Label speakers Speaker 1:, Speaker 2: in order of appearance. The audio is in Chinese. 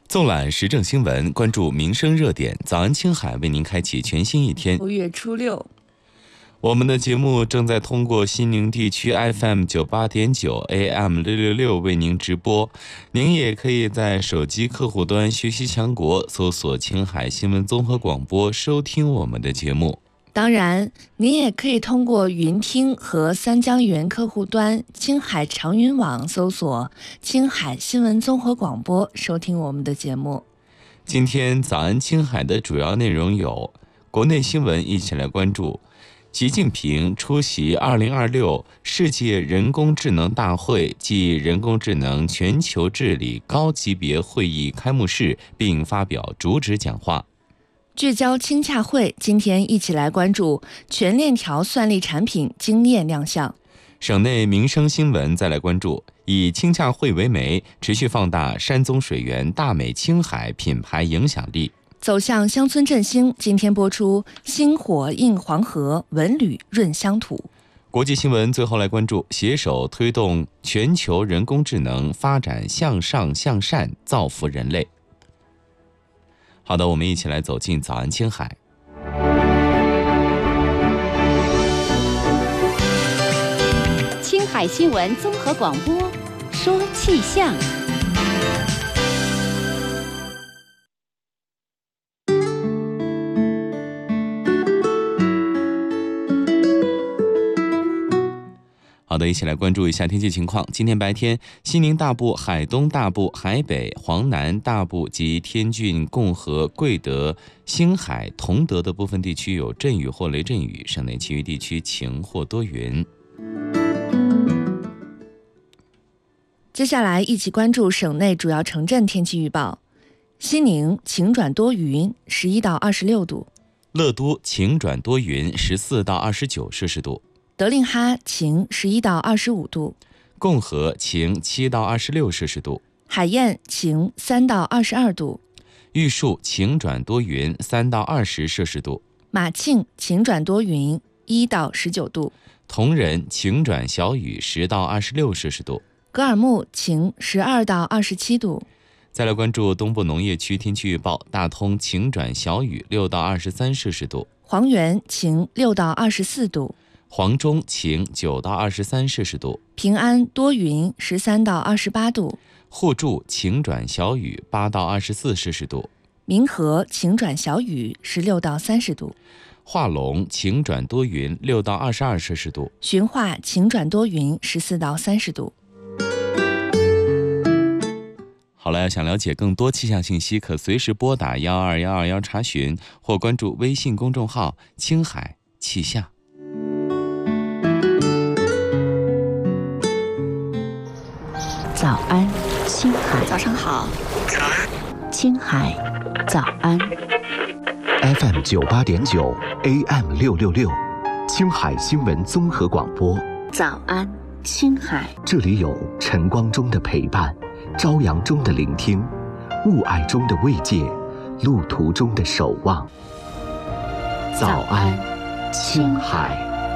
Speaker 1: 纵览时政新闻，关注民生热点。早安青海为您开启全新一天。
Speaker 2: 5月初6，
Speaker 1: 我们的节目正在通过西宁地区 FM 98.9 AM 666为您直播。您也可以在手机客户端学习强国搜索青海新闻综合广播收听我们的节目。
Speaker 2: 当然，您也可以通过云听和三江源客户端青海长云网搜索青海新闻综合广播收听我们的节目。
Speaker 1: 今天早安青海的主要内容有：国内新闻一起来关注，习近平出席2026世界人工智能大会暨人工智能全球治理高级别会议开幕式，并发表主旨讲话。
Speaker 2: 聚焦青洽会，今天一起来关注全链条算力产品惊艳亮相。
Speaker 1: 省内民生新闻再来关注，以青洽会为媒，持续放大山宗水源大美青海品牌影响力。
Speaker 2: 走向乡村振兴，今天播出星火映黄河，文旅润乡土。
Speaker 1: 国际新闻最后来关注，携手推动全球人工智能发展向上向善，造福人类。好的，我们一起来走进早安青海。
Speaker 3: 青海新闻综合广播，说气象。
Speaker 1: 好的，一起来关注一下天气情况。今天白天，西宁大部、海东大部、海北、黄南大部及天峻、共和、贵德、兴海、同德的部分地区有阵雨或雷阵雨，省内其余地区晴或多云。
Speaker 2: 接下来一起关注省内主要城镇天气预报。西宁晴转多云，11到26度；
Speaker 1: 乐都晴转多云，14到29摄氏度；
Speaker 2: 德令哈晴11到25度；
Speaker 1: 共和晴7到26摄氏度；
Speaker 2: 海晏晴3到22度；
Speaker 1: 玉树晴转多云3到20摄氏度；
Speaker 2: 马庆晴转多云1到19度；
Speaker 1: 铜仁晴转小雨10到26摄氏度；
Speaker 2: 格尔木晴12到27度。
Speaker 1: 再来关注东部农业区天气预报，大通晴转小雨6到23摄氏度；
Speaker 2: 黄原晴6到24度；
Speaker 1: 黄中晴9到23摄氏度；
Speaker 2: 平安多云13到28度；
Speaker 1: 互助晴转小雨8到24摄氏度；
Speaker 2: 民和晴转小雨16到30度；
Speaker 1: 化龙晴转多云6到22摄氏度；
Speaker 2: 循化晴转多云14到30度。
Speaker 1: 好了，想了解更多气象信息，可随时拨打12121查询，或关注微信公众号青海气象。
Speaker 3: 早安，青海。
Speaker 4: 早上好。早安，
Speaker 3: 青海。早安。
Speaker 5: FM 98.9 AM 666，青海新闻综合广播。
Speaker 3: 早安，青海。
Speaker 5: 这里有晨光中的陪伴，朝阳中的聆听，雾霭中的慰藉，路途中的守望。早安，青海。